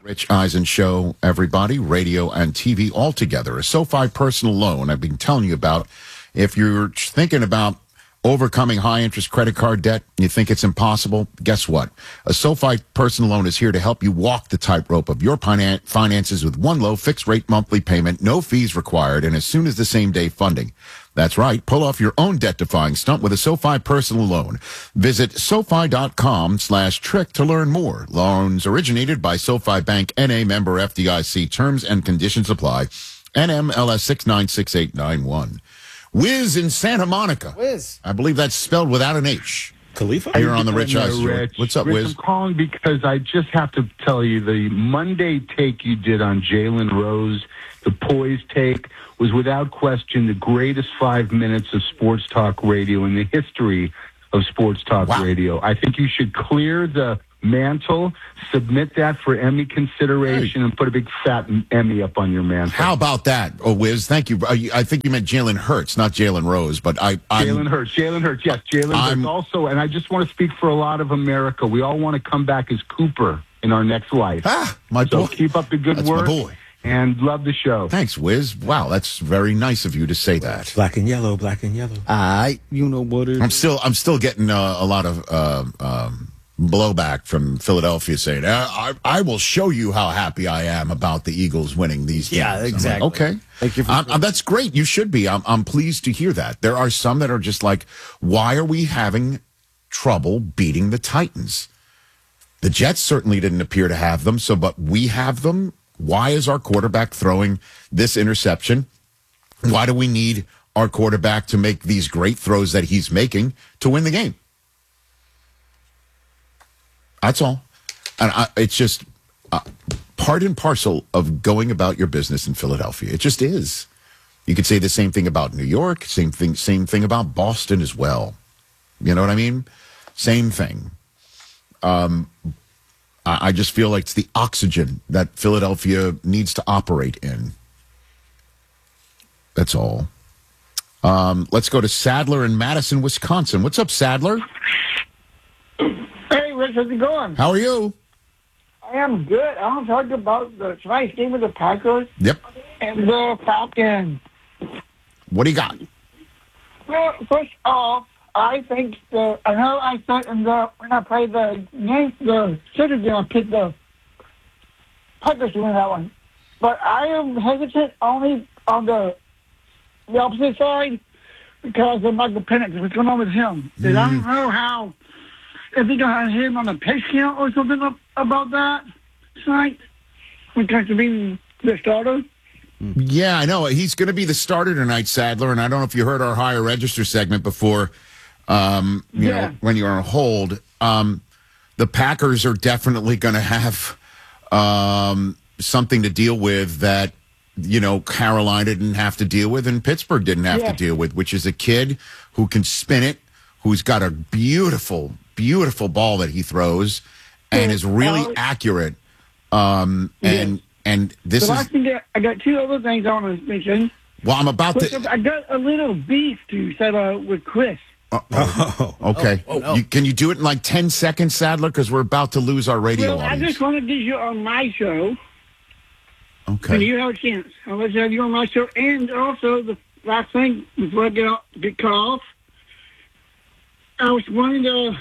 Rich Eisen Show, everybody, radio and TV all together. A SoFi personal loan I've been telling you about. If you're thinking about overcoming high-interest credit card debt, you think it's impossible, guess what? A SoFi personal loan is here to help you walk the tightrope of your finances with one low fixed-rate monthly payment, no fees required, and as soon as the same-day funding. That's right. Pull off your own debt-defying stunt with a SoFi personal loan. Visit SoFi.com/trick to learn more. Loans originated by SoFi Bank, N.A. member FDIC. Terms and conditions apply. NMLS 696891. Wiz in Santa Monica. Wiz. I believe that's spelled without an H. Khalifa? Here on the Rich Eisen Show. What's up, Wiz? I'm calling because I just have to tell you the Monday take you did on Jalen Rose, the poise take, was without question the greatest 5 minutes of sports talk radio in the history of sports talk radio. I think you should clear the mantle, submit that for Emmy consideration, and put a big fat Emmy up on your mantle. How about that, Wiz? Thank you. I think you meant Jalen Hurts, not Jalen Rose, but Jalen Hurts, yes, Jalen Hurts also. And I just want to speak for a lot of America. We all want to come back as Cooper in our next life. My boy. So keep up the good work. My boy. And love the show. Thanks, Wiz. Wow, that's very nice of you to say that. Black and yellow, black and yellow. You know what it is. I'm still getting a lot of blowback from Philadelphia saying, I will show you how happy I am about the Eagles winning these games. Yeah, exactly. Like, okay. Thank you that's great. You should be. I'm pleased to hear that. There are some that are just like, why are we having trouble beating the Titans? The Jets certainly didn't appear to have them, but we have them. Why is our quarterback throwing this interception? Why do we need our quarterback to make these great throws that he's making to win the game? That's all. And it's just part and parcel of going about your business in Philadelphia. It just is. You could say the same thing about New York, same thing about Boston as well. You know what I mean? Same thing. I just feel like it's the oxygen that Philadelphia needs to operate in. That's all. Let's go to Sadler in Madison, Wisconsin. What's up, Sadler? Hey, Rich, how's it going? How are you? I am good. I want to talk about the tonight's game with the Packers. Yep. And the Falcons. What do you got? Well, first off, I think I know I thought when I played the Citizens, I picked the Packers to win that one. But I am hesitant only on the opposite side because of Michael Penix. What's going on with him? I don't know how, if they're going to have him on the pace count or something about that tonight, when it comes to being the starter. Yeah, I know. He's going to be the starter tonight, Sadler, and I don't know if you heard our higher register segment before. You know, when you're on hold, the Packers are definitely going to have something to deal with that, you know, Carolina didn't have to deal with and Pittsburgh didn't have to deal with, which is a kid who can spin it, who's got a beautiful, beautiful ball that he throws and is really accurate. And this I got two other things I want to mention. Well, I'm about to. I got a little beef to settle with Chris. Okay. Can you do it in like 10 seconds, Sadler? Because we're about to lose our radio audience. I just want to get you on my show. Okay. When you have a chance. I'll let you have you on my show. And also, the last thing, before I get cut off, I was wanting to...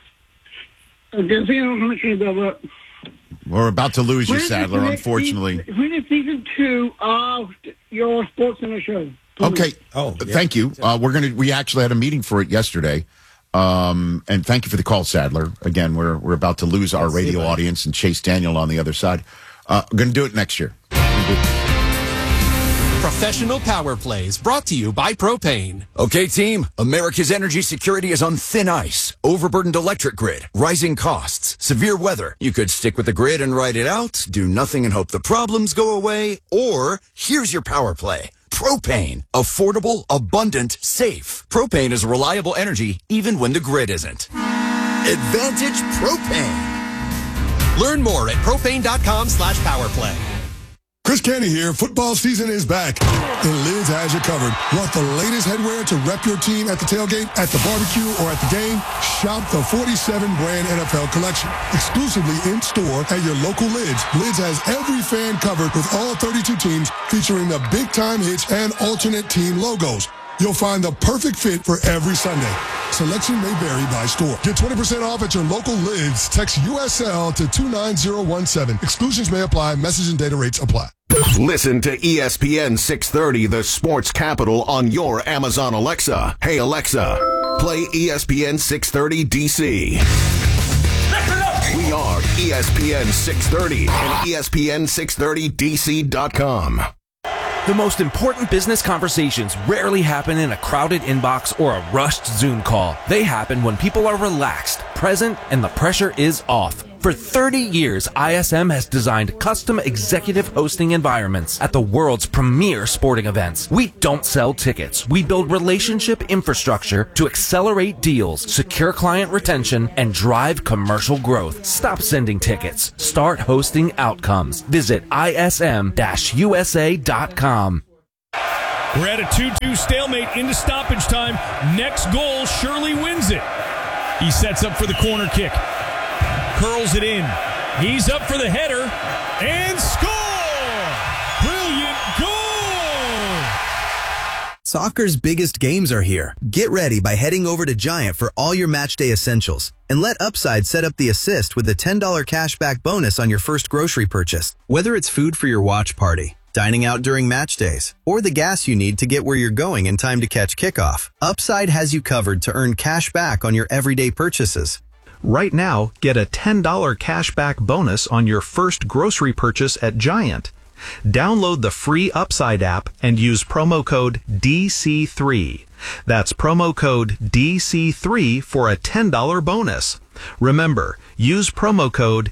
We're about to lose you, Sadler, unfortunately. When is season 2 of your Sports Center show? Okay. Thank you. We actually had a meeting for it yesterday. And thank you for the call, Sadler. Again, we're about to lose our radio audience and Chase Daniel on the other side. We're going to do it next year. Professional Power Plays brought to you by Propane. Okay, team, America's energy security is on thin ice. Overburdened electric grid, rising costs, severe weather. You could stick with the grid and ride it out, do nothing and hope the problems go away, or here's your power play. Propane. Affordable, abundant, safe. Propane is reliable energy even when the grid isn't. Advantage Propane. Learn more at propane.com/powerplay. Chris Canty here. Football season is back, and Lids has you covered. Want the latest headwear to rep your team at the tailgate, at the barbecue, or at the game? Shop the 47-brand NFL collection, exclusively in-store at your local Lids. Lids has every fan covered with all 32 teams, featuring the big-time hits and alternate team logos. You'll find the perfect fit for every Sunday. Selection may vary by store. Get 20% off at your local Lids. Text USL to 29017. Exclusions may apply. Message and data rates apply. Listen to ESPN 630, the sports capital, on your Amazon Alexa. Hey, Alexa, play ESPN 630 DC. We are ESPN 630 and ESPN630DC.com. The most important business conversations rarely happen in a crowded inbox or a rushed Zoom call. They happen when people are relaxed, present, and the pressure is off. For 30 years, ISM has designed custom executive hosting environments at the world's premier sporting events. We don't sell tickets. We build relationship infrastructure to accelerate deals, secure client retention, and drive commercial growth. Stop sending tickets. Start hosting outcomes. Visit ism-usa.com. We're at a 2-2 stalemate into stoppage time. Next goal surely wins it. He sets up for the corner kick. Curls it in. He's up for the header. And score! Brilliant goal! Soccer's biggest games are here. Get ready by heading over to Giant for all your matchday essentials. And let Upside set up the assist with a $10 cashback bonus on your first grocery purchase. Whether it's food for your watch party, dining out during match days, or the gas you need to get where you're going in time to catch kickoff, Upside has you covered to earn cash back on your everyday purchases. Right now, get a $10 cashback bonus on your first grocery purchase at Giant. Download the free Upside app and use promo code DC3. That's promo code DC3 for a $10 bonus. Remember, use promo code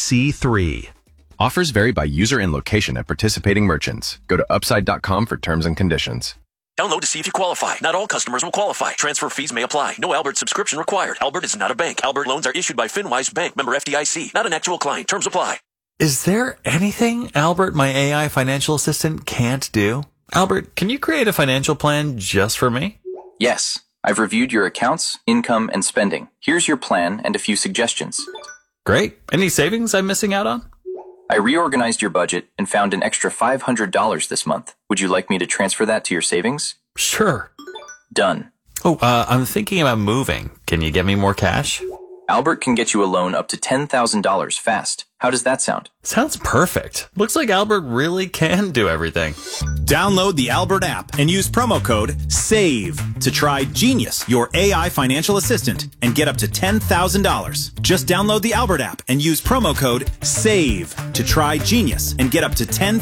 DC3. Offers vary by user and location at participating merchants. Go to upside.com for terms and conditions. Download to see if you qualify. Not all customers will qualify. Transfer fees may apply. No Albert subscription required. Albert is not a bank. Albert loans are issued by FinWise Bank, member FDIC. Not an actual client. Terms apply. Is there anything Albert, my AI financial assistant, can't do? Albert, can you create a financial plan just for me? Yes. I've reviewed your accounts, income, and spending. Here's your plan and a few suggestions. Great. Any savings I'm missing out on? I reorganized your budget and found an extra $500 this month. Would you like me to transfer that to your savings? Sure. Done. Oh, I'm thinking about moving. Can you get me more cash? Albert can get you a loan up to $10,000 fast. How does that sound? Sounds perfect. Looks like Albert really can do everything. Download the Albert app and use promo code SAVE to try Genius, your AI financial assistant, and get up to $10,000. Just download the Albert app and use promo code SAVE to try Genius and get up to $10,000.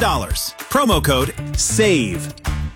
Promo code SAVE.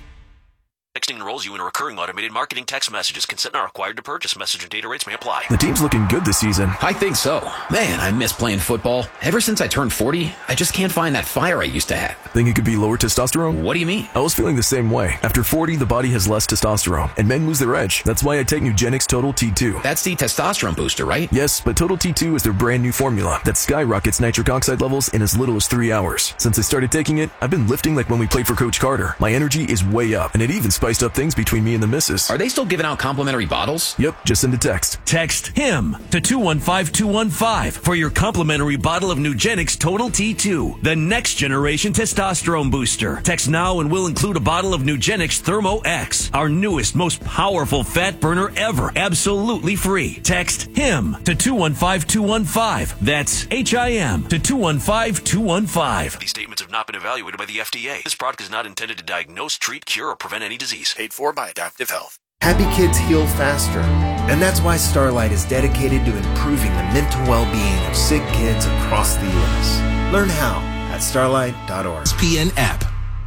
Texting enrolls you in a recurring automated marketing text messages. Consent not required to purchase. Message and data rates may apply. The team's looking good this season. I think so. Man, I miss playing football. Ever since I turned 40, I just can't find that fire I used to have. Think it could be lower testosterone? What do you mean? I was feeling the same way. After 40, the body has less testosterone, and men lose their edge. That's why I take Nugenix Total T2. That's the testosterone booster, right? Yes, but Total T2 is their brand new formula that skyrockets nitric oxide levels in as little as 3 hours. Since I started taking it, I've been lifting like when we played for Coach Carter. My energy is way up, and it even spiced up things between me and the missus. Are they still giving out complimentary bottles? Yep, just send a text. Text HIM to 215-215 for your complimentary bottle of Nugenix Total T2, the next generation testosterone booster. Text now and we'll include a bottle of Nugenix Thermo X, our newest, most powerful fat burner ever, absolutely free. Text HIM to 215-215. That's HIM to 215-215. These statements have not been evaluated by the FDA. This product is not intended to diagnose, treat, cure, or prevent any disease. Paid for by Adaptive Health. Happy kids heal faster, and that's why Starlight is dedicated to improving the mental well-being of sick kids across the U.S. Learn how at starlight.org. ESPN app.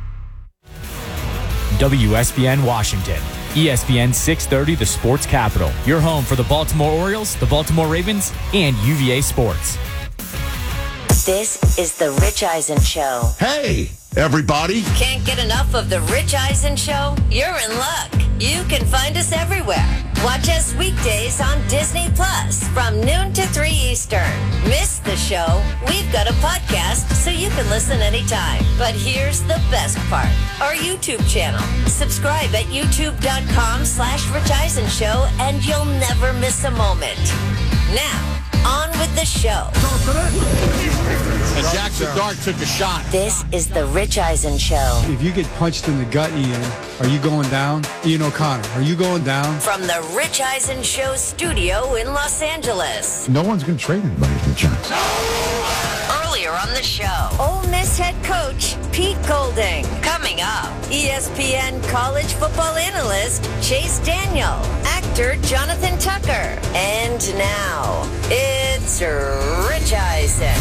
WSBN Washington. ESPN 630, the sports capital. Your home for the Baltimore Orioles, the Baltimore Ravens, and UVA sports. This is the Rich Eisen Show. Hey, everybody. Can't get enough of the Rich Eisen Show? You're in luck. You can find us everywhere. Watch us weekdays on Disney Plus from noon to 3 Eastern. Miss the show? We've got a podcast so you can listen anytime. But here's the best part. Our YouTube channel. Subscribe at youtube.com/Rich Eisen Show and you'll never miss a moment. Now, on with the show. And Jackson Dart took a shot. This is the Rich Eisen Show. If you get punched in the gut, Ian, are you going down? Ian O'Connor, are you going down? From the Rich Eisen Show studio in Los Angeles. No one's going to trade anybody to the Giants. Earlier on the show, Ole Miss head coach Pete Golding. Coming up, ESPN college football analyst Chase Daniel. Actor Jonathan Tucker. And now, it's Rich Eisen.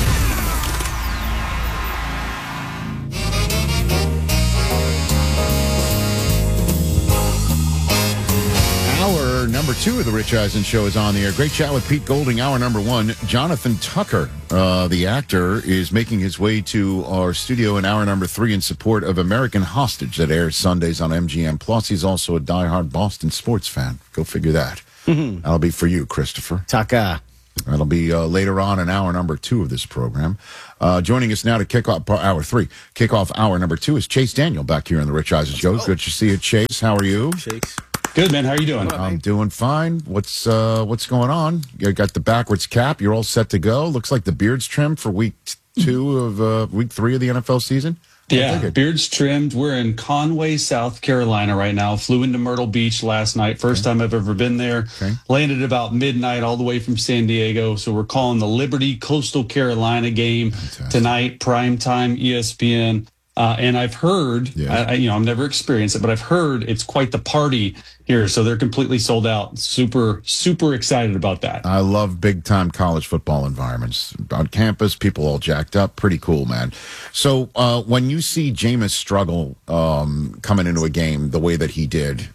Hour number 2 of the Rich Eisen Show is on the air. Great chat with Pete Golding. Hour number 1, Jonathan Tucker, the actor, is making his way to our studio in hour number 3 in support of American Hostage that airs Sundays on MGM. Plus, he's also a diehard Boston sports fan. Go figure that. That'll be for you, Christopher. Tucker. That'll be later on in hour number 2 of this program. Joining us now to kick off hour 3. Kick off hour number 2 is Chase Daniel back here on the Rich Eisen Show. Good to see you, Chase. How are you? Chase. Good, man. How are you doing? I'm doing fine. What's going on? You got the backwards cap. You're all set to go. Looks like the beard's trimmed for week 2 of week 3 of the NFL season. Yeah, beard's trimmed. We're in Conway, South Carolina right now. Flew into Myrtle Beach last night. First time I've ever been there. Landed about midnight all the way from San Diego. So we're calling the Liberty Coastal Carolina game tonight, primetime ESPN. And I've heard, I've never experienced it, but I've heard it's quite the party here. So they're completely sold out. Super, super excited about that. I love big time college football environments on campus. People all jacked up. Pretty cool, man. So when you see Jameis struggle coming into a game the way that he did,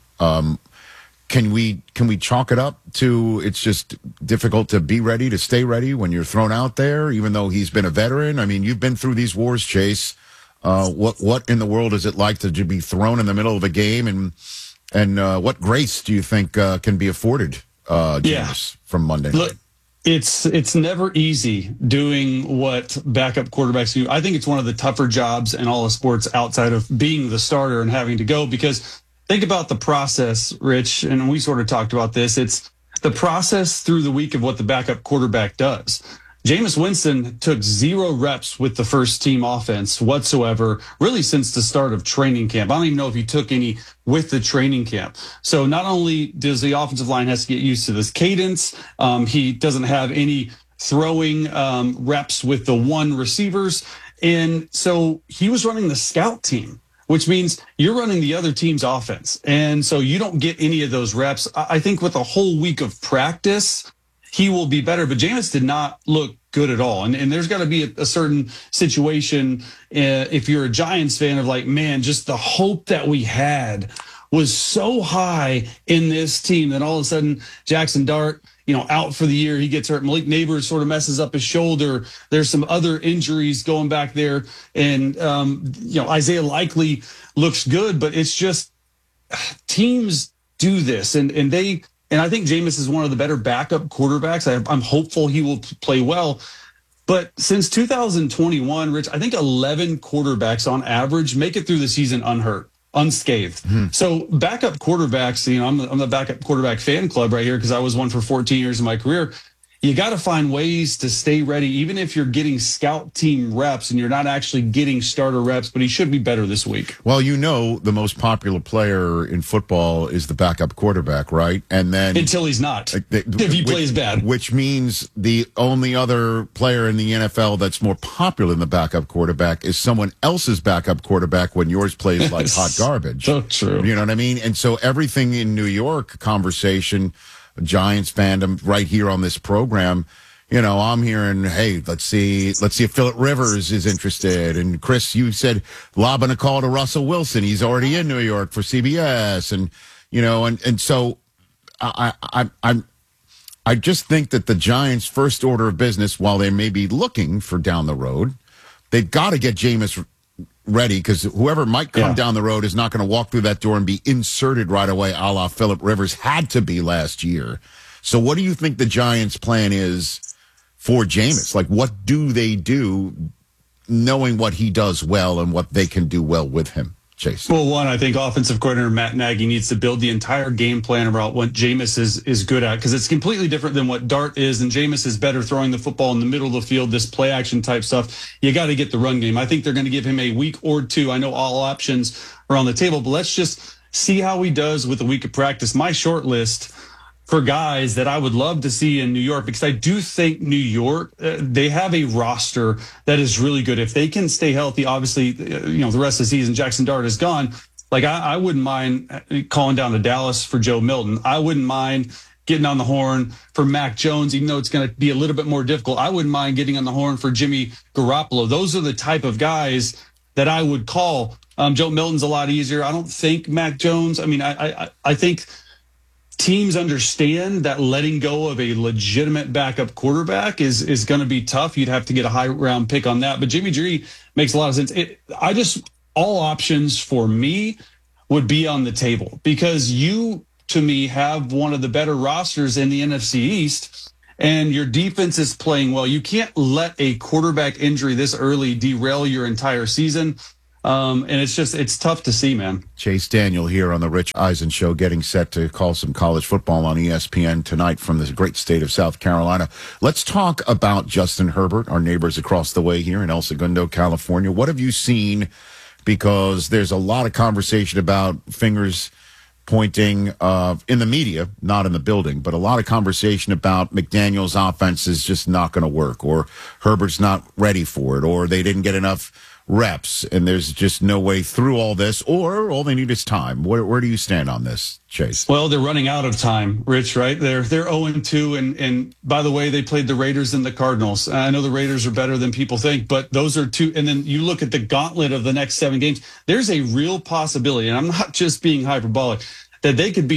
can we chalk it up to it's just difficult to be ready, to stay ready when you're thrown out there, even though he's been a veteran? I mean, you've been through these wars, Chase. What in the world is it like to be thrown in the middle of a game, and what grace do you think can be afforded Jameis from Monday night? Look, it's never easy doing what backup quarterbacks do. I think it's one of the tougher jobs in all of sports outside of being the starter and having to go, because think about the process, Rich, and we sort of talked about this. It's the process through the week of what the backup quarterback does. Jameis Winston took 0 reps with the first team offense whatsoever, really since the start of training camp. I don't even know if he took any with the training camp. So not only does the offensive line has to get used to this cadence, he doesn't have any throwing reps with the 1 receivers. And so he was running the scout team, which means you're running the other team's offense. And so you don't get any of those reps. I think with a whole week of practice, he will be better. But Jameis did not look good at all. And there's got to be a certain situation if you're a Giants fan of like, man, just the hope that we had was so high in this team that all of a sudden Jackson Dart, out for the year, he gets hurt. Malik Neighbors sort of messes up his shoulder. There's some other injuries going back there. And, Isaiah Likely looks good, but it's just teams do this. And I think Jameis is one of the better backup quarterbacks. I'm hopeful he will play well. But since 2021, Rich, I think 11 quarterbacks on average make it through the season unhurt, unscathed. So backup quarterbacks, I'm the backup quarterback fan club right here because I was one for 14 years in my career. You got to find ways to stay ready, even if you're getting scout team reps and you're not actually getting starter reps, but he should be better this week. Well, the most popular player in football is the backup quarterback, right? And then until he's not, if he plays bad. Which means the only other player in the NFL that's more popular than the backup quarterback is someone else's backup quarterback when yours plays like hot garbage. So true. You know what I mean? And so everything in New York conversation, Giants fandom right here on this program, I'm hearing, hey, let's see if Phillip Rivers is interested. And Chris, you said lobbing a call to Russell Wilson. He's already in New York for CBS. And, and so I just think that the Giants' first order of business, while they may be looking for down the road, they've got to get Jameis ready because whoever might come down the road is not going to walk through that door and be inserted right away, a la Phillip Rivers had to be last year. So what do you think the Giants' plan is for Jameis? Like, what do they do knowing what he does well and what they can do well with him? Chase. Well, one, I think offensive coordinator Matt Nagy needs to build the entire game plan around what Jameis is good at, because it's completely different than what Dart is, and Jameis is better throwing the football in the middle of the field, this play action type stuff. You got to get the run game. I think they're going to give him a week or two. I know all options are on the table, but let's just see how he does with a week of practice. My short list for guys that I would love to see in New York, because I do think New York, they have a roster that is really good. If they can stay healthy, obviously, the rest of the season, Jackson Dart is gone. Like, I wouldn't mind calling down to Dallas for Joe Milton. I wouldn't mind getting on the horn for Mac Jones, even though it's going to be a little bit more difficult. I wouldn't mind getting on the horn for Jimmy Garoppolo. Those are the type of guys that I would call. Joe Milton's a lot easier. I don't think Mac Jones. I mean, I think teams understand that letting go of a legitimate backup quarterback is going to be tough. You'd have to get a high round pick on that. But Jimmy G makes a lot of sense. All options for me would be on the table, because you, to me, have one of the better rosters in the NFC East, and your defense is playing well. You can't let a quarterback injury this early derail your entire season. And it's tough to see, man. Chase Daniel here on the Rich Eisen Show, getting set to call some college football on ESPN tonight from the great state of South Carolina. Let's talk about Justin Herbert, our neighbors across the way here in El Segundo, California. What have you seen? Because there's a lot of conversation about fingers pointing in the media, not in the building, but a lot of conversation about McDaniel's offense is just not going to work, or Herbert's not ready for it, or they didn't get enough reps, and there's just no way through all this, or all they need is time. Where do you stand on this, Chase? Well, they're running out of time, Rich, right? They're 0-2, and by the way, they played the Raiders and the Cardinals. I know the Raiders are better than people think, but those are two. And then you look at the gauntlet of the next 7 games, there's a real possibility, and I'm not just being hyperbolic, that they could be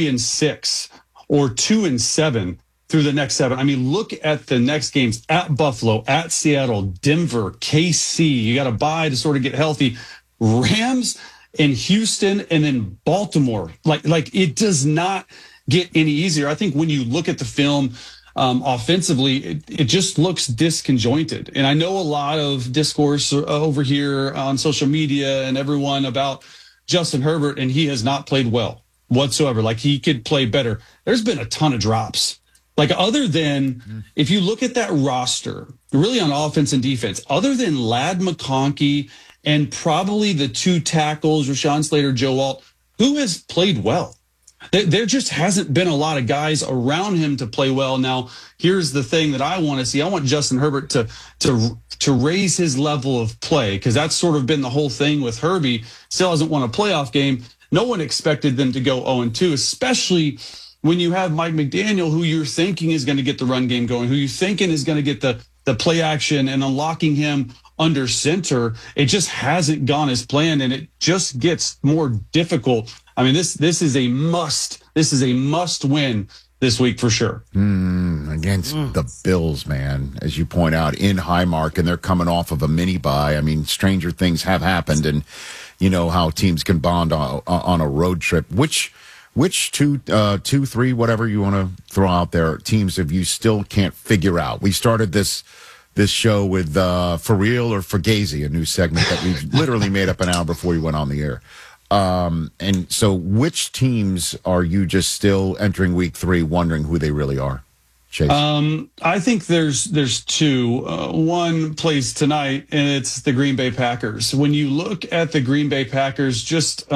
3-6 or 2-7 through the next 7. I mean, look at the next games: at Buffalo, at Seattle, Denver, KC. You got to bye to sort of get healthy. Rams and Houston, and then Baltimore. Like it does not get any easier. I think when you look at the film offensively, it just looks disconjointed. And I know a lot of discourse over here on social media and everyone about Justin Herbert, and he has not played well whatsoever. Like, he could play better. There's been a ton of drops. Like, other than, if you look at that roster, really on offense and defense, other than Ladd McConkey and probably the 2 tackles, Rashawn Slater, Joe Alt, who has played well? There just hasn't been a lot of guys around him to play well. Now, here's the thing that I want to see. I want Justin Herbert to raise his level of play, because that's sort of been the whole thing with Herbie. Still hasn't won a playoff game. No one expected them to go 0-2, especially when you have Mike McDaniel, who you're thinking is going to get the run game going, who you're thinking is going to get the play action and unlocking him under center. It just hasn't gone as planned, and it just gets more difficult. I mean, this is a must. This is a must win this week for sure. Against the Bills, man, as you point out, in Highmark, and they're coming off of a mini bye. I mean, stranger things have happened, and you know how teams can bond on a road trip. Which two, 3, whatever you want to throw out there, teams if you still can't figure out? We started this show with For Real or Fugazi, a new segment that we literally made up an hour before we went on the air. And so which teams are you just still entering week 3 wondering who they really are? Chase? I think there's 2. One plays tonight, and it's the Green Bay Packers. When you look at the Green Bay Packers, just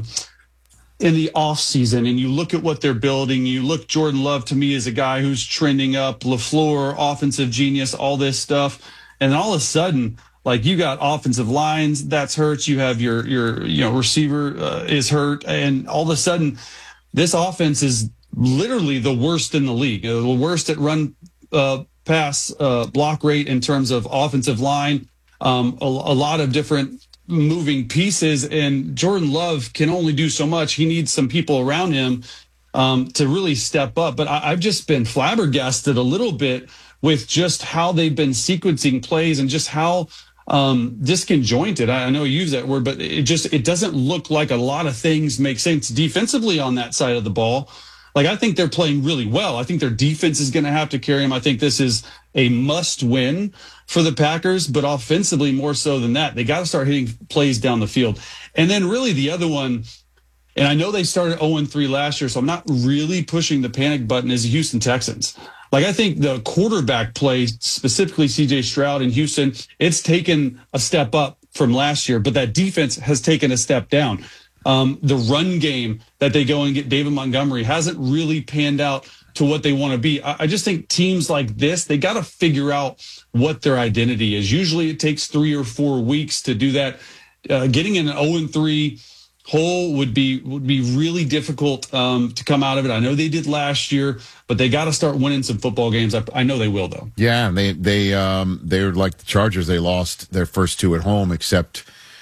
in the offseason, and you look at what they're building, you look, Jordan Love to me is a guy who's trending up, LaFleur, offensive genius, all this stuff. And then all of a sudden, like, you got offensive lines that's hurt. You have your receiver is hurt. And all of a sudden, this offense is literally the worst in the league, the worst at run pass block rate in terms of offensive line, a lot of different moving pieces, and Jordan Love can only do so much. He needs some people around him to really step up. But I've just been flabbergasted a little bit with just how they've been sequencing plays and just how disconjointed. I know you use that word, but it doesn't look like a lot of things make sense defensively on that side of the ball. Like, I think they're playing really well. I think their defense is going to have to carry them. I think this is a must win for the Packers, but offensively more so than that. They got to start hitting plays down the field. And then really the other one, and I know they started 0-3 last year, so I'm not really pushing the panic button, is the Houston Texans. Like, I think the quarterback play, specifically C.J. Stroud in Houston, it's taken a step up from last year, but that defense has taken a step down. The run game that they go and get David Montgomery hasn't really panned out to what they want to be. I just think teams like this, they got to figure out what their identity is. Usually it takes 3 or 4 weeks to do that. Getting in an 0-3 hole would be really difficult to come out of it. I know they did last year, but they got to start winning some football games. I know they will, though. Yeah, they're like the Chargers. They lost their first 2 at home, except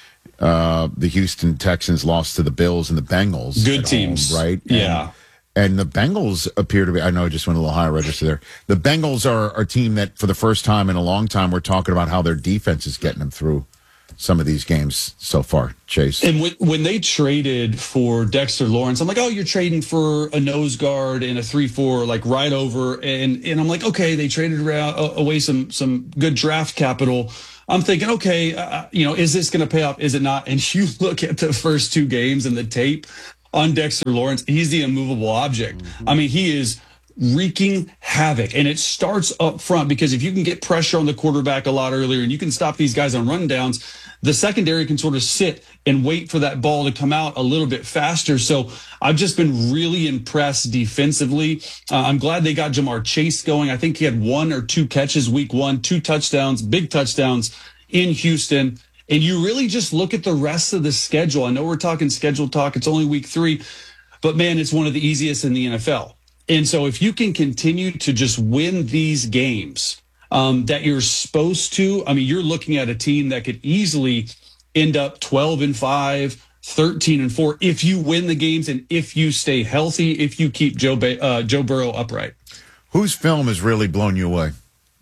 the Houston Texans lost to the Bills and the Bengals. Good teams, home, right? Yeah. And the Bengals appear to be, I know I just went a little higher register there. The Bengals are a team that for the first time in a long time, we're talking about how their defense is getting them through some of these games so far, Chase. And when they traded for Dexter Lawrence, I'm like, oh, you're trading for a nose guard and a 3-4, like right over. And I'm like, okay, they traded away some good draft capital. I'm thinking, okay, is this going to pay off? Is it not? And you look at the first 2 games and the tape on Dexter Lawrence, he's the immovable object. Mm-hmm. I mean, he is wreaking havoc. And it starts up front, because if you can get pressure on the quarterback a lot earlier and you can stop these guys on rundowns, the secondary can sort of sit and wait for that ball to come out a little bit faster. So I've just been really impressed defensively. I'm glad they got Jamar Chase going. I think he had 1 or 2 catches week 1, 2 touchdowns, big touchdowns in Houston. And you really just look at the rest of the schedule. I know we're talking schedule talk. It's only week 3, but man, it's one of the easiest in the NFL. And so if you can continue to just win these games that you're supposed to, I mean, you're looking at a team that could easily end up 12-5, 13-4 if you win the games and if you stay healthy, if you keep Joe Burrow upright. Whose film has really blown you away?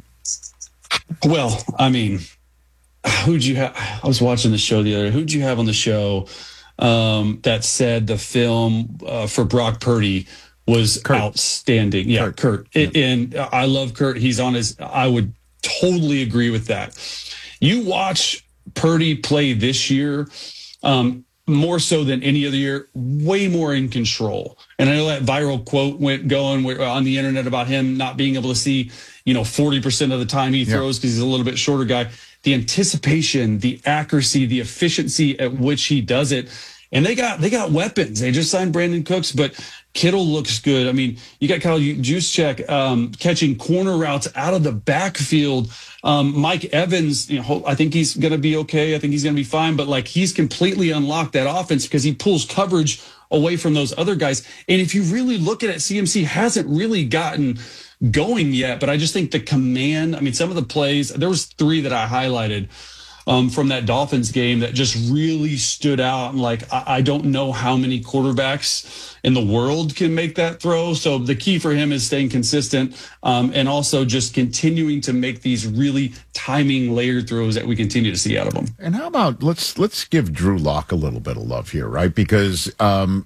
Well, I mean, who'd you have? I was watching the show the other day. Who'd you have on the show that said the film for Brock Purdy was outstanding? Yeah, Kurt. And I love Kurt. He's on his, I would totally agree with that. You watch Purdy play this year, more so than any other year, way more in control. And I know that viral quote went going on the internet about him not being able to see, 40% of the time he throws because he's a little bit shorter guy. The anticipation, the accuracy, the efficiency at which he does it. And they got weapons. They just signed Brandon Cooks, but Kittle looks good. I mean, you got Kyle Juszczyk catching corner routes out of the backfield. Mike Evans, I think he's going to be okay. I think he's going to be fine. But he's completely unlocked that offense because he pulls coverage away from those other guys. And if you really look at it, CMC hasn't really gotten going yet. But I just think the command, some of the plays, there was 3 that I highlighted from that Dolphins game that just really stood out. And I don't know how many quarterbacks in the world can make that throw. So the key for him is staying consistent and also just continuing to make these really timing layered throws that we continue to see out of him. And how about let's give Drew Lock a little bit of love here, right? Because and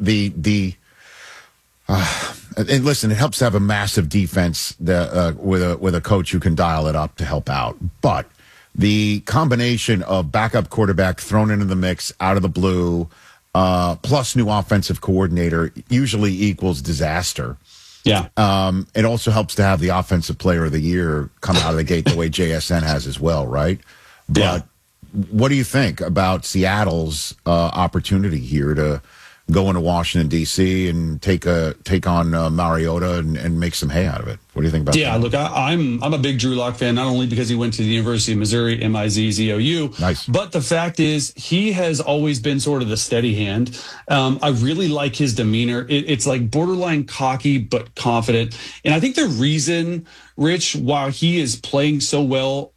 listen, it helps to have a massive defense with a coach who can dial it up to help out, but the combination of backup quarterback thrown into the mix out of the blue, plus new offensive coordinator usually equals disaster. Yeah. It also helps to have the offensive player of the year come out of the gate the way JSN has as well, right? But what do you think about Seattle's opportunity here to go into Washington, D.C. and take on Mariota and make some hay out of it? What do you think about that? Yeah, look, I'm a big Drew Lock fan, not only because he went to the University of Missouri, M-I-Z-Z-O-U, nice, but the fact is he has always been sort of the steady hand. I really like his demeanor. It's like borderline cocky but confident. And I think the reason, Rich, while he is playing so well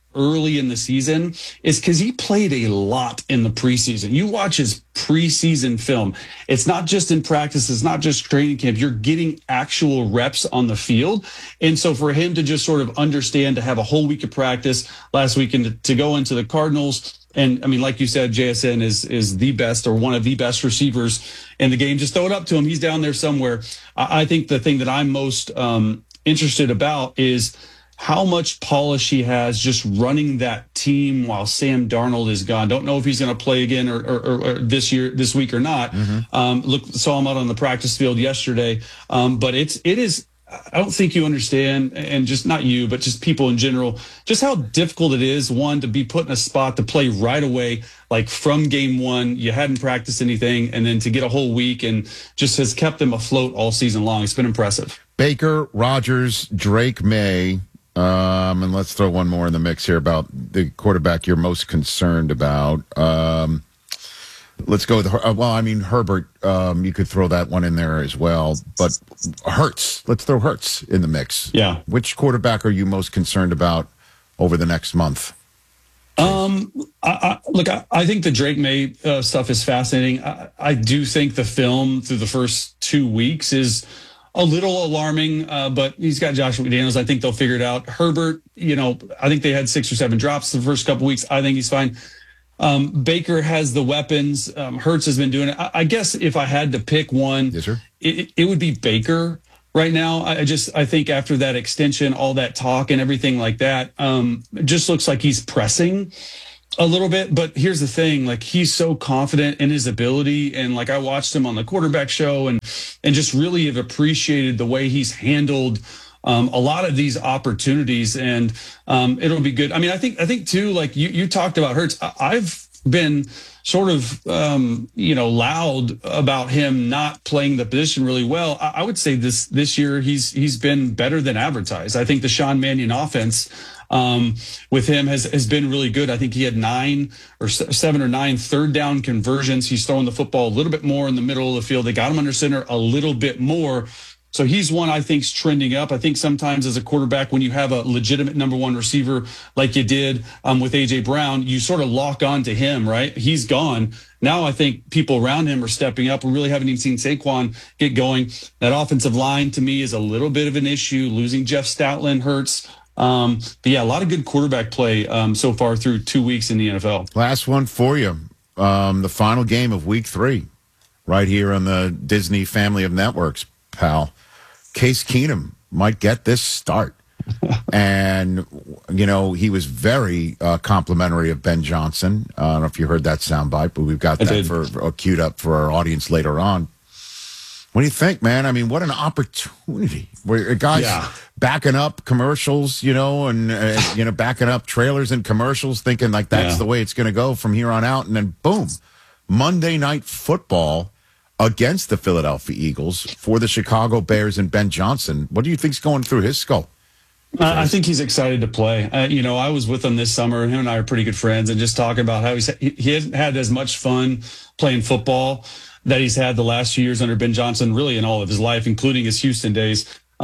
early in the season is because he played a lot in the preseason. You watch his preseason film. It's not just in practice. It's not just training camp. You're getting actual reps on the field. And so for him to just sort of understand, to have a whole week of practice last week and to go into the Cardinals, and I mean, like you said, JSN is the best or one of the best receivers in the game. Just throw it up to him. He's down there somewhere. I think the thing that I'm most interested about is how much polish he has just running that team while Sam Darnold is gone. Don't know if he's going to play again or this week or not. Saw him out on the practice field yesterday. But it is. I don't think you understand, and just not you, but just people in general, just how difficult it is, one, to be put in a spot to play right away, like from game one. You hadn't practiced anything, and then to get a whole week, and just has kept them afloat all season long. It's been impressive. Baker, Rodgers, Drake May, and let's throw one more in the mix here about the quarterback you're most concerned about. Let's go with, Herbert. You could throw that one in there as well. But Hurts, let's throw Hurts in the mix. Yeah. Which quarterback are you most concerned about over the next month? I think the Drake May stuff is fascinating. I do think the film through the first 2 weeks is a little alarming, but he's got Josh McDaniels. I think they'll figure it out. Herbert, I think they had 6 or 7 drops the first couple weeks. I think he's fine. Baker has the weapons. Hurts has been doing it. I guess if I had to pick one, yes, sir, it would be Baker right now. I think after that extension, all that talk and everything like that, it just looks like he's pressing a little bit. But here's the thing, like, he's so confident in his ability. And like, I watched him on the quarterback show and just really have appreciated the way he's handled a lot of these opportunities, and it'll be good. I mean, I think too, like you talked about Hurts. I've been sort of, loud about him not playing the position really well. I would say this year he's been better than advertised. I think the Sean Mannion offense with him has been really good. I think he had 7 or 9 third down conversions. He's throwing the football a little bit more in the middle of the field. They got him under center a little bit more. So he's one I think's trending up. I think sometimes as a quarterback, when you have a legitimate number one receiver like you did with A.J. Brown, you sort of lock on to him, right? He's gone. Now I think people around him are stepping up. We really haven't even seen Saquon get going. That offensive line, to me, is a little bit of an issue. Losing Jeff Stoutland hurts. But yeah, a lot of good quarterback play so far through 2 weeks in the NFL. Last one for you. The final game of week 3 right here on the Disney family of networks, pal. Case Keenum might get this start. And, he was very complimentary of Ben Johnson. I don't know if you heard that soundbite, but we've got that queued up for our audience later on. What do you think, man? I mean, what an opportunity. Where guys backing up commercials, and, backing up trailers and commercials, thinking like that's the way it's going to go from here on out. And then, boom, Monday Night Football against the Philadelphia Eagles for the Chicago Bears and Ben Johnson. What do you think's going through his skull? I think he's excited to play. I was with him this summer. Him and I are pretty good friends, and just talking about how he hasn't had as much fun playing football that he's had the last few years under Ben Johnson, really in all of his life, including his Houston days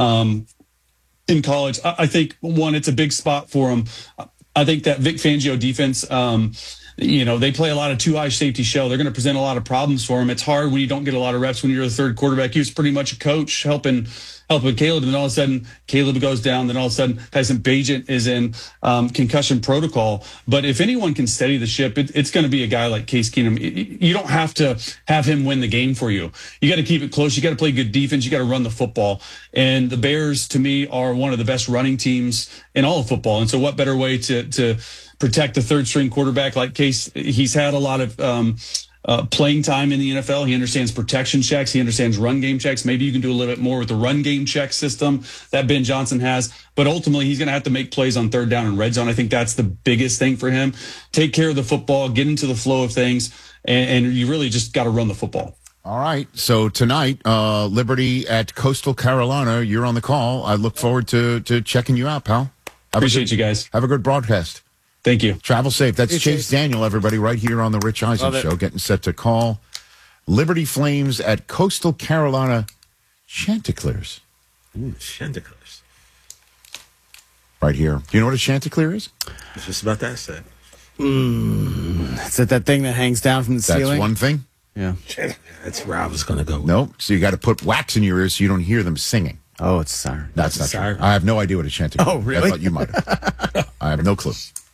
in college. I think, one, it's a big spot for him. I think that Vic Fangio defense, they play a lot of 2-high safety shell. They're going to present a lot of problems for him. It's hard when you don't get a lot of reps when you're the third quarterback. He was pretty much a coach helping Caleb, and then all of a sudden Caleb goes down. Then all of a sudden Tyson Bagent is in concussion protocol. But if anyone can steady the ship, it's going to be a guy like Case Keenum. You don't have to have him win the game for you. You got to keep it close. You got to play good defense. You got to run the football. And the Bears, to me, are one of the best running teams in all of football. And so what better way to protect the third string quarterback like Case? He's had a lot of playing time in the NFL. He understands protection checks. He understands run game checks. Maybe you can do a little bit more with the run game check system that Ben Johnson has. But ultimately, he's going to have to make plays on third down and red zone. I think that's the biggest thing for him. Take care of the football, get into the flow of things, and you really just got to run the football. All right. So tonight, Liberty at Coastal Carolina. You're on the call. I look forward to checking you out, pal. Appreciate you guys. Have a good broadcast. Thank you. Travel safe. That's Chase Daniel, everybody, right here on the Rich Eisen Show, getting set to call Liberty Flames at Coastal Carolina Chanticleers. Ooh, Chanticleers. Right. right here. Do you know what a Chanticleer is? It's just about that set. Is it that thing that hangs down from the ceiling? That's one thing. Yeah. That's where I was going to go. No. So you got to put wax in your ears so you don't hear them singing. Oh, it's a siren. That's not true. I have no idea what a Chanticleer is. Oh, really? I thought you might have. I have no clue.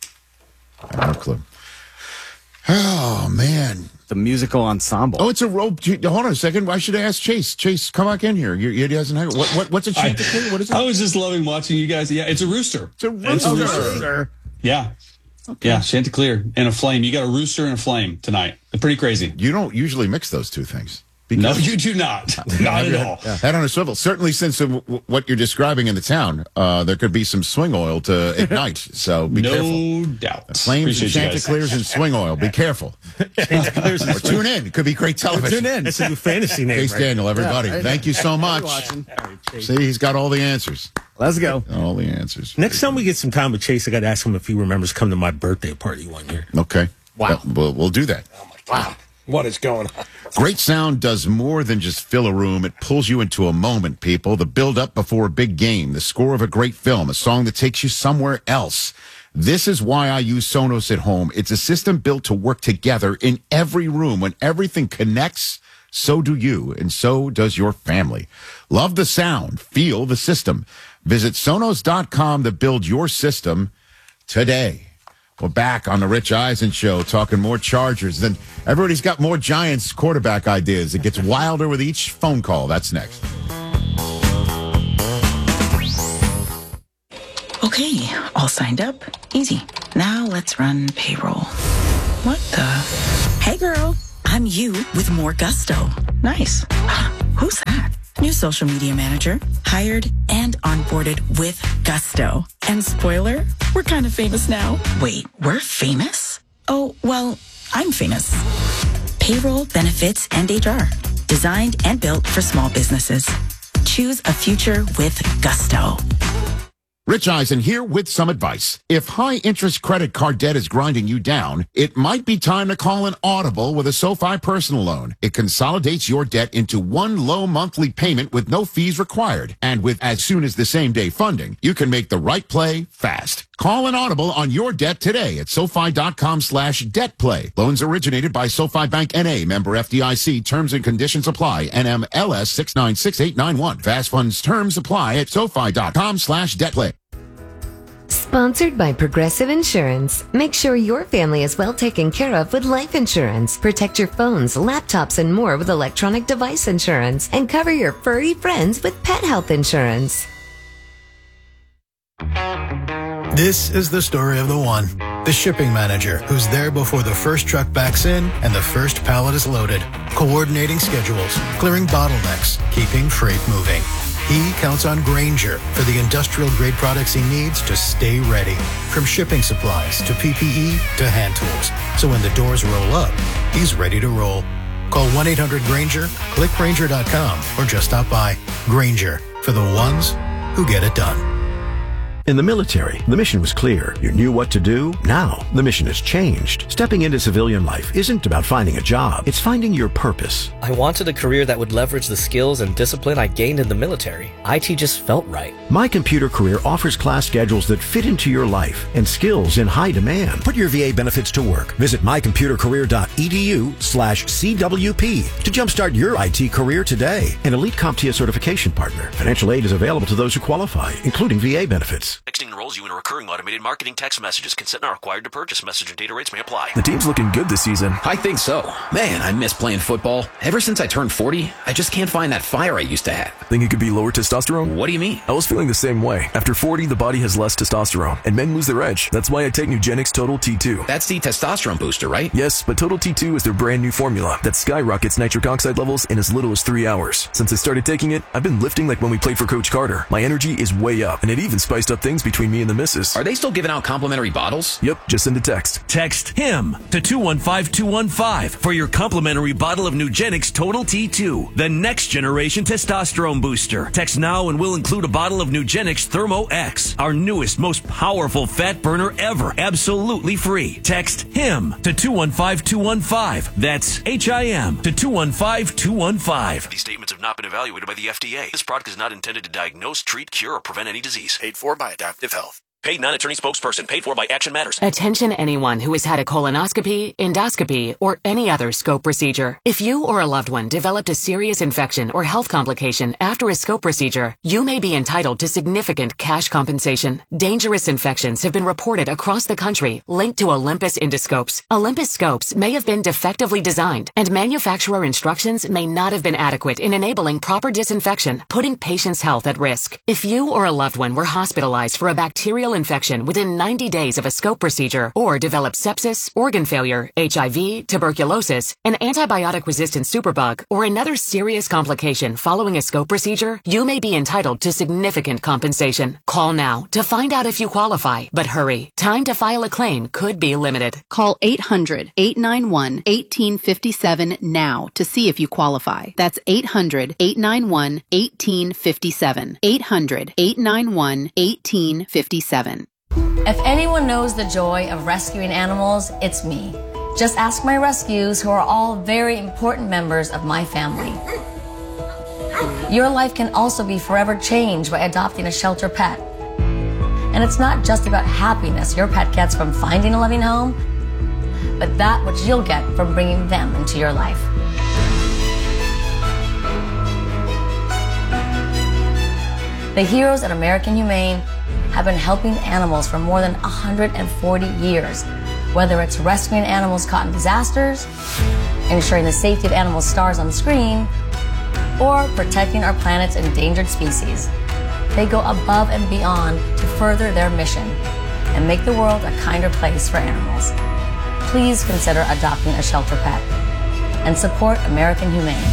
Oh, man. The musical ensemble. Oh, it's a rope. Hold on a second. Why should I ask Chase? Chase, come back in here. He doesn't have what's a Chanticleer? What is it? I was just loving watching you guys. Yeah, it's a rooster. It's a rooster. Yeah. Okay. Yeah, Chanticleer and a flame. You got a rooster and a flame tonight. Pretty crazy. You don't usually mix those two things. No, you do not. Not at all. Head on a swivel. Certainly, since what you're describing in the town, there could be some swing oil to ignite. So be careful. No doubt. Flames and Chanticleers and swing oil. Be careful. Or tune in. It could be great television. Tune in. It's a new fantasy name. Case Daniel, everybody. Yeah, Thank you so much. See, he's got all the answers. Let's go. All the answers. Next time we get some time with Chase, I got to ask him if he remembers coming to my birthday party one year. Okay. Wow. We'll do that. Oh my God. Wow. What is going on? Great sound does more than just fill a room. It pulls you into a moment, people. The build-up before a big game, the score of a great film, a song that takes you somewhere else. This is why I use Sonos at home. It's a system built to work together in every room. When everything connects, so do you, and so does your family. Love the sound. Feel the system. Visit Sonos.com to build your system today. We're back on the Rich Eisen Show talking more Chargers. Then everybody's got more Giants quarterback ideas. It gets wilder with each phone call. That's next. Okay, all signed up. Easy. Now let's run payroll. What the? Hey girl, I'm you with more gusto. Nice. Who's that? New social media manager, hired and onboarded with gusto. And spoiler, we're kind of famous now. Wait, we're famous? Oh, well, I'm famous. Payroll, benefits, and HR. Designed and built for small businesses. Choose a future with gusto. Rich Eisen here with some advice. If high-interest credit card debt is grinding you down, it might be time to call an Audible with a SoFi personal loan. It consolidates your debt into one low monthly payment with no fees required. And with as soon as the same-day funding, you can make the right play fast. Call an Audible on your debt today at SoFi.com/debtplay. Loans originated by SoFi Bank N.A. Member FDIC. Terms and conditions apply. NMLS 696891. Fast funds terms apply at SoFi.com/debtplay. Sponsored by Progressive Insurance. Make sure your family is well taken care of with life insurance. Protect your phones, laptops, and more with electronic device insurance. And cover your furry friends with pet health insurance. This is the story of the one. The shipping manager who's there before the first truck backs in and the first pallet is loaded. Coordinating schedules, clearing bottlenecks, keeping freight moving. He counts on Grainger for the industrial-grade products he needs to stay ready. From shipping supplies to PPE to hand tools. So when the doors roll up, he's ready to roll. Call 1-800-GRAINGER, click Grainger.com, or just stop by. Grainger, for the ones who get it done. In the military, the mission was clear. You knew what to do. Now, the mission has changed. Stepping into civilian life isn't about finding a job. It's finding your purpose. I wanted a career that would leverage the skills and discipline I gained in the military. IT just felt right. My Computer Career offers class schedules that fit into your life and skills in high demand. Put your VA benefits to work. Visit mycomputercareer.edu/CWP to jumpstart your IT career today. An elite CompTIA certification partner. Financial aid is available to those who qualify, including VA benefits. Texting enrolls you in a recurring automated marketing text messages. Consent not required to purchase. Message and data rates may apply. The team's looking good this season. I think so. Man, I miss playing football. Ever since I turned 40, I just can't find that fire I used to have. Think it could be lower testosterone? What do you mean? I was feeling the same way. After 40, the body has less testosterone, and men lose their edge. That's why I take Nugenix Total T2. That's the testosterone booster, right? Yes, but Total T2 is their brand new formula that skyrockets nitric oxide levels in as little as 3 hours. Since I started taking it, I've been lifting like when we played for Coach Carter. My energy is way up, and it even spiced up things between me and the missus. Are they still giving out complimentary bottles? Yep, just send a text. Text HIM to 215-215 for your complimentary bottle of Nugenix Total T2, the next generation testosterone booster. Text now and we'll include a bottle of Nugenix Thermo X, our newest, most powerful fat burner ever, absolutely free. Text HIM to 215-215. That's HIM to 215-215. These statements have not been evaluated by the FDA. This product is not intended to diagnose, treat, cure, or prevent any disease. Paid for by Adaptive Health. Paid non-attorney spokesperson. Paid for by Action Matters. Attention anyone who has had a colonoscopy, endoscopy, or any other scope procedure. If you or a loved one developed a serious infection or health complication after a scope procedure, you may be entitled to significant cash compensation. Dangerous infections have been reported across the country linked to Olympus endoscopes. Olympus scopes may have been defectively designed, and manufacturer instructions may not have been adequate in enabling proper disinfection, putting patients' health at risk. If you or a loved one were hospitalized for a bacterial infection within 90 days of a scope procedure, or developed sepsis, organ failure, HIV, tuberculosis, an antibiotic-resistant superbug, or another serious complication following a scope procedure, you may be entitled to significant compensation. Call now to find out if you qualify, but hurry. Time to file a claim could be limited. Call 800-891-1857 now to see if you qualify. That's 800-891-1857. 800-891-1857. If anyone knows the joy of rescuing animals, it's me. Just ask my rescues, who are all very important members of my family. Your life can also be forever changed by adopting a shelter pet. And it's not just about happiness your pet gets from finding a loving home, but that which you'll get from bringing them into your life. The heroes at American Humane have been helping animals for more than 140 years, whether it's rescuing animals caught in disasters, ensuring the safety of animal stars on screen, or protecting our planet's endangered species. They go above and beyond to further their mission and make the world a kinder place for animals. Please consider adopting a shelter pet and support American Humane.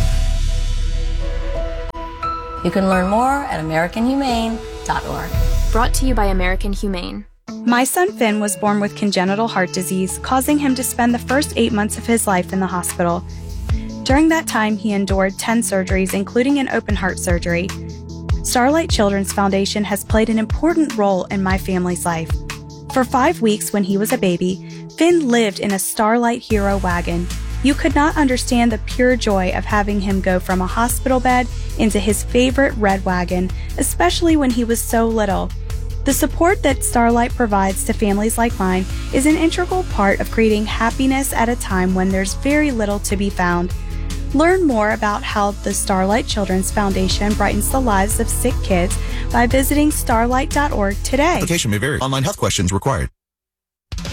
You can learn more at AmericanHumane.org. Brought to you by American Humane. My son Finn was born with congenital heart disease, causing him to spend the first 8 months of his life in the hospital. During that time, he endured 10 surgeries, including an open heart surgery. Starlight Children's Foundation has played an important role in my family's life. For 5 weeks when he was a baby, Finn lived in a Starlight Hero wagon. You could not understand the pure joy of having him go from a hospital bed into his favorite red wagon, especially when he was so little. The support that Starlight provides to families like mine is an integral part of creating happiness at a time when there's very little to be found. Learn more about how the Starlight Children's Foundation brightens the lives of sick kids by visiting starlight.org today. Application may vary. Online health questions required.